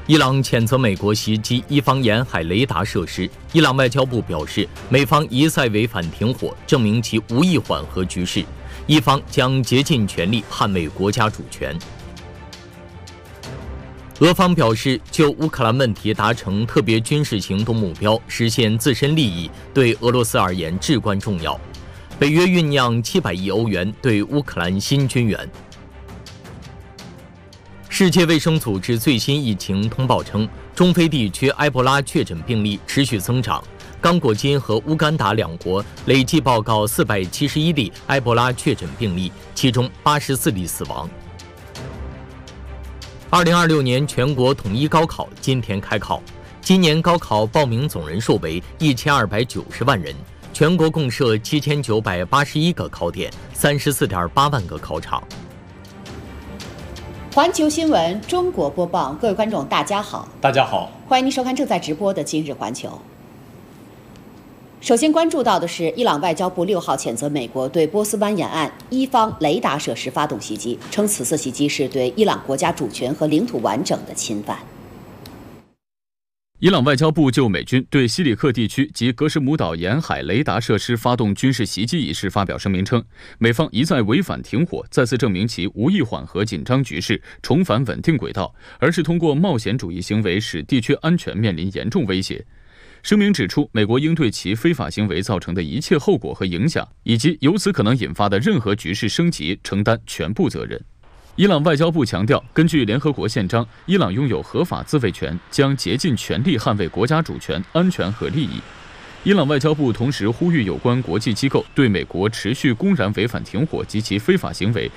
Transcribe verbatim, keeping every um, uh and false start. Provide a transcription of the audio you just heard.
伊朗谴责美国袭击伊方沿海雷达设施。伊朗外交部表示，美方一再违反停火，证明其无意缓和局势，伊方将竭尽全力捍卫国家主权。俄方表示，就乌克兰问题达成特别军事行动目标，实现自身利益，对俄罗斯而言至关重要。北约酝酿七百亿欧元对乌克兰新军援。世界卫生组织最新疫情通报称，中非地区埃博拉确诊病例持续增长，刚果金和乌干达两国累计报告四百七十一例埃博拉确诊病例，其中八十四例死亡。二零二六年全国统一高考今天开考，今年高考报名总人数为一千二百九十万人，全国共设七千九百八十一个考点，三十四点八万个考场。 环球新闻中国播报，各位观众，大家好， 大家好， 欢迎您收看正在直播的今日环球。首先关注到的是，伊朗外交部六号谴责美国对波斯湾沿岸伊方雷达设施发动袭击，称此次袭击是对伊朗国家主权和领土完整的侵犯。 伊朗外交部就美军对西里克地区及格什姆岛沿海雷达设施发动军事袭击一事发表声明称，美方一再违反停火，再次证明其无意缓和紧张局势，重返稳定轨道，而是通过冒险主义行为使地区安全面临严重威胁。声明指出，美国应对其非法行为造成的一切后果和影响，以及由此可能引发的任何局势升级承担全部责任。伊朗外交部强调，根据联合国宪章，伊朗拥有合法自卫权，将竭尽全力捍卫国家主权、安全和利益。伊朗外交部同时呼吁有关国际机构对美国持续公然违反停火及其非法行为